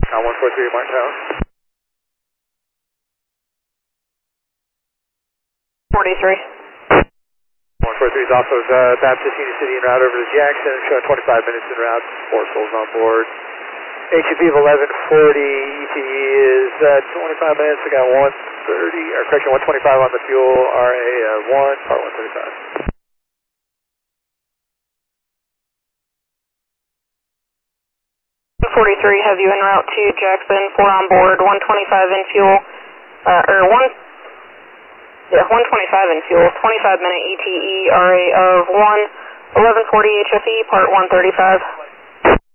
143 Martin Town. 43. 143 is off of Baptist Union City en route over to Jackson, showing 25 minutes en route, 4 souls on board. HUP of 1140, ETE is 25 minutes, I got 130, or correction, 125 on the fuel, RA 1, part 135. 43, have you en route to Jackson, 4 on board, 125 in fuel, 125 in fuel, 25 minute ETE, RA of 1, 1140 HFE, part 135.